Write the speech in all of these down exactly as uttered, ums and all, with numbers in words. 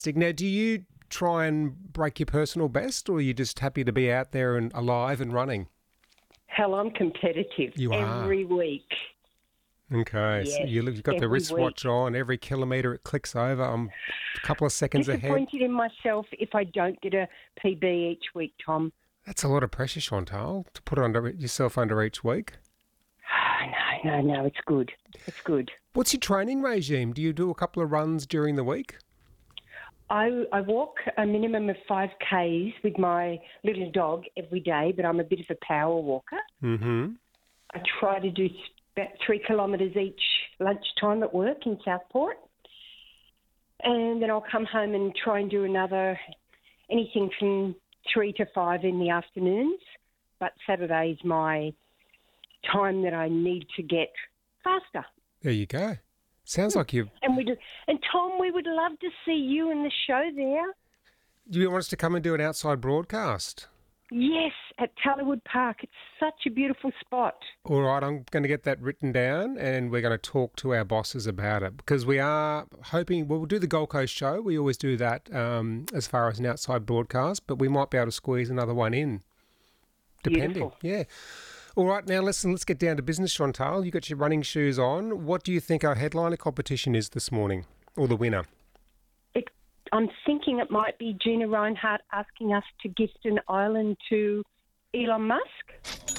Now, do you try and break your personal best, or are you just happy to be out there and alive and running? Hell, I'm competitive You are. every week. Okay, so Yes, you look- you've got the every wristwatch week. on. Every kilometre it clicks over. I'm a couple of seconds ahead. Disappointed in myself if I don't get a P B each week, Tom. That's a lot of pressure, Chantal, to put under yourself under each week. No, no, no, it's good. It's good. What's your training regime? Do you do a couple of runs during the week? I, I walk a minimum of five Ks with my little dog every day, but I'm a bit of a power walker. Mm-hmm. I try to do about three kilometres each lunchtime at work in Southport. And then I'll come home and try and do another, anything from three to five in the afternoons. But Saturday's my time that I need to get faster. There you go. Sounds like you. And we do, and Tom, we would love to see you in the show there. Do you want us to come and do an outside broadcast? Yes, at Tallywood Park. It's such a beautiful spot. All right, I'm going to get that written down and we're going to talk to our bosses about it because we are hoping, well, we'll do the Gold Coast show. We always do that um, as far as an outside broadcast, but we might be able to squeeze another one in, depending. Beautiful. Yeah. All right, now listen, let's get down to business, Chantal. You got your running shoes on. What do you think our headliner competition is this morning, or the winner? It, I'm thinking it might be Gina Reinhardt asking us to gift an island to Elon Musk.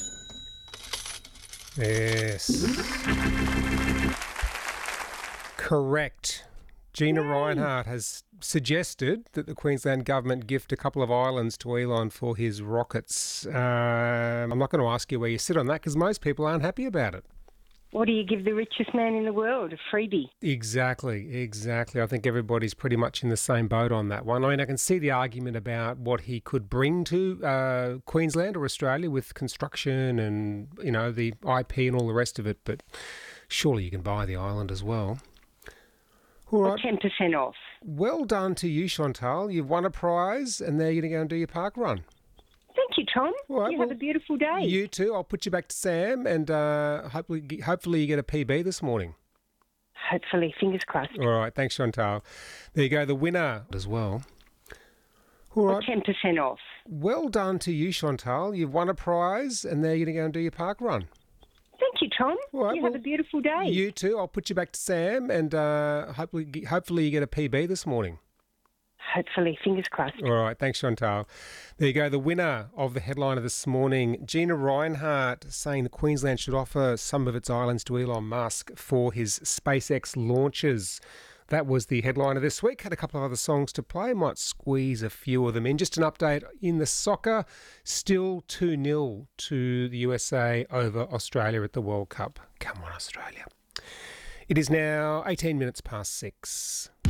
Yes. Correct. Gina Yay. Reinhardt has suggested that the Queensland government gift a couple of islands to Elon for his rockets. Um, I'm not going to ask you where you sit on that because most people aren't happy about it. What do you give the richest man in the world? A freebie. Exactly, exactly. I think everybody's pretty much in the same boat on that one. I mean, I can see the argument about what he could bring to uh, Queensland or Australia with construction and, you know, the I P and all the rest of it, but surely you can buy the island as well. All Or right. ten percent off. Well done to you, Chantal. You've won a prize and now you're going to go and do your park run. Thank you, Tom. All right, you well, have a beautiful day. You too. I'll put you back to Sam and uh, hopefully, hopefully you get a P B this morning. Hopefully, fingers crossed. All right, thanks, Chantal. There you go, the winner as well. All Or right. ten percent off. Well done to you, Chantal. You've won a prize and now you're going to go and do your park run. Thank you, Tom. All right, you well, have a beautiful day. You too. I'll put you back to Sam and uh, hopefully, hopefully you get a P B this morning. Hopefully, fingers crossed. All right, thanks, Chantal. There you go, the winner of the headliner this morning, Gina Reinhardt, saying that Queensland should offer some of its islands to Elon Musk for his SpaceX launches. That was the headliner this week. Had a couple of other songs to play. Might squeeze a few of them in. Just an update in the soccer. Still two nil to the U S A over Australia at the World Cup. Come on, Australia. It is now eighteen minutes past six.